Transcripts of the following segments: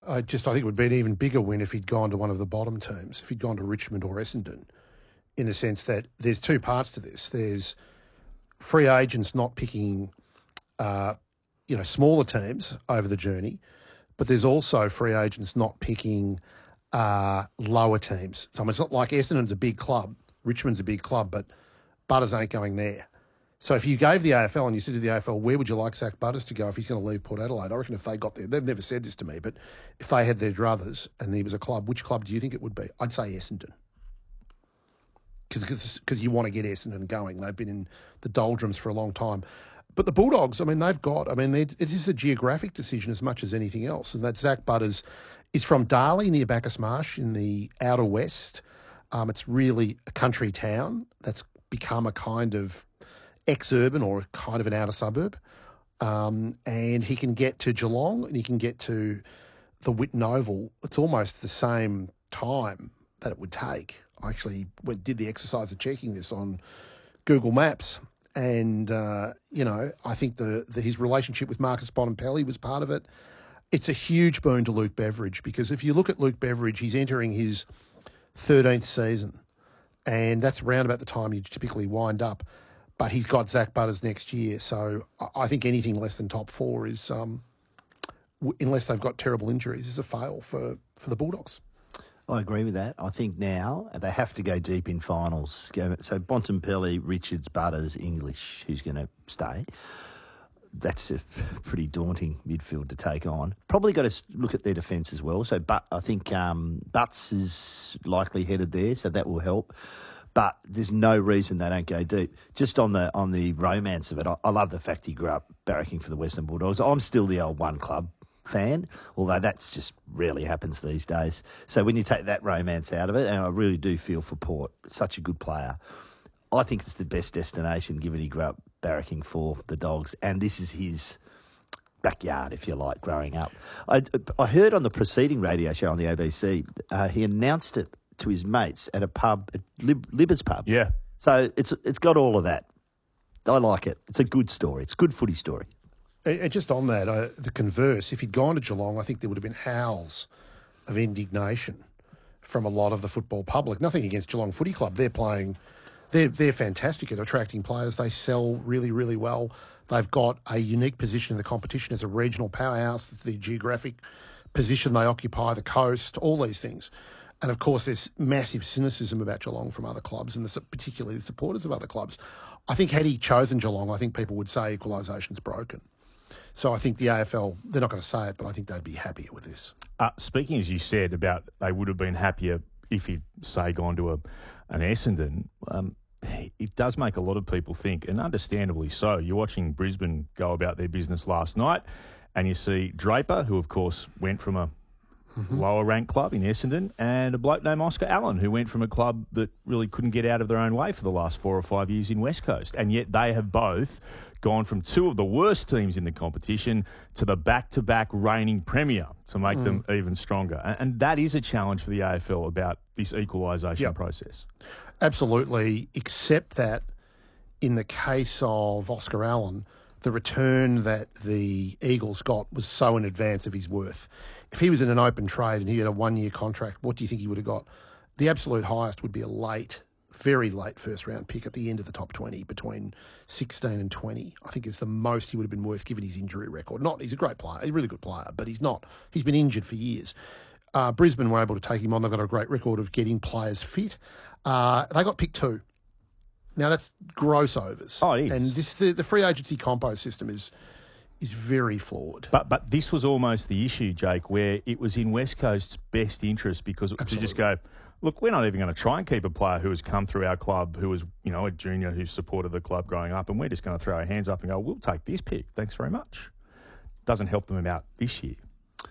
I think it would be an even bigger win if he'd gone to one of the bottom teams, if he'd gone to Richmond or Essendon, in the sense that there's two parts to this. There's free agents not picking, smaller teams over the journey, but there's also free agents not picking lower teams. So it's not like Essendon's a big club, Richmond's a big club, but Butters ain't going there. So if you gave the AFL and you said to the AFL, where would you like Zach Butters to go if he's going to leave Port Adelaide? I reckon if they got there, they've never said this to me, but if they had their druthers and there was a club, which club do you think it would be? I'd say Essendon. Because you want to get Essendon going. They've been in the doldrums for a long time. But the Bulldogs, it's just a geographic decision as much as anything else. And that Zach Butters is from Darley near Bacchus Marsh in the outer west. It's really a country town that's become a kind of ex-urban or kind of an outer suburb. And he can get to Geelong and he can get to the Whitten Oval. It's almost the same time that it would take. I actually did the exercise of checking this on Google Maps. And, I think his relationship with Marcus Bontempelli was part of it. It's a huge boon to Luke Beveridge because if you look at Luke Beveridge, he's entering his 13th season. And that's around about the time you typically wind up. But he's got Zach Butters next year. So I think anything less than top four is, unless they've got terrible injuries, is a fail for the Bulldogs. I agree with that. I think now they have to go deep in finals. So Bontempelli, Richards, Butters, English, who's going to stay? That's a pretty daunting midfield to take on. Probably got to look at their defence as well. So I think Butts is likely headed there, so that will help. But there's no reason they don't go deep. Just on the romance of it, I love the fact he grew up barracking for the Western Bulldogs. I'm still the old one club fan, although that's just rarely happens these days. So when you take that romance out of it, and I really do feel for Port, such a good player, I think it's the best destination given he grew up barracking for the Dogs, and this is his backyard, if you like, growing up. I heard on the preceding radio show on the ABC, he announced it to his mates at a pub, at Libba's pub. Yeah. So it's got all of that. I like it. It's a good story. It's a good footy story. And just on that, the converse, if he'd gone to Geelong, I think there would have been howls of indignation from a lot of the football public. Nothing against Geelong Footy Club. They're playing, they're fantastic at attracting players. They sell really, really well. They've got a unique position in the competition as a regional powerhouse, the geographic position they occupy, the coast, all these things. And, of course, there's massive cynicism about Geelong from other clubs and particularly the supporters of other clubs. I think had he chosen Geelong, I think people would say equalisation's broken. So I think the AFL, they're not going to say it, but I think they'd be happier with this. Speaking, as you said, about they would have been happier if he'd, say, gone to an Essendon, it does make a lot of people think, and understandably so. You're watching Brisbane go about their business last night, and you see Draper, who, of course, went from a lower-ranked club in Essendon, and a bloke named Oscar Allen, who went from a club that really couldn't get out of their own way for the last 4 or 5 years in West Coast. And yet they have both gone from two of the worst teams in the competition to the back-to-back reigning premier to make them even stronger. And that is a challenge for the AFL about this equalisation process. Absolutely, except that in the case of Oscar Allen, the return that the Eagles got was so in advance of his worth. If he was in an open trade and he had a 1-year contract, what do you think he would have got? The absolute highest would be a very late first-round pick at the end of the top 20, between 16 and 20. I think is the most he would have been worth given his injury record. He's a great player, he's a really good player, but he's been injured for years. Brisbane were able to take him on. They've got a great record of getting players fit. They got pick 2. Now, that's gross overs. Oh, it is. And the free agency compo system is very flawed. But this was almost the issue, Jake, where it was in West Coast's best interest because to just go, look, we're not even going to try and keep a player who has come through our club, who was, a junior who supported the club growing up, and we're just going to throw our hands up and go, we'll take this pick. Thanks very much. Doesn't help them out this year.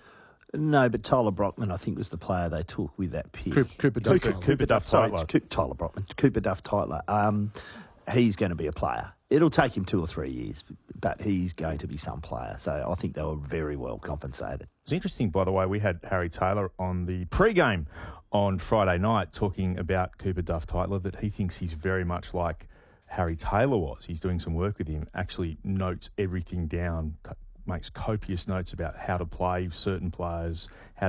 No, but Tyler Brockman, I think, was the player they took with that pick. Cooper Duff Tyler. Tyler Brockman. Cooper Duff Tyler. He's going to be a player. It'll take him 2 or 3 years, but he's going to be some player. So I think they were very well compensated. It's interesting, by the way, we had Harry Taylor on the pre-game on Friday night talking about Cooper Duff Tyler, that he thinks he's very much like Harry Taylor was. He's doing some work with him, actually notes everything down, makes copious notes about how to play certain players, how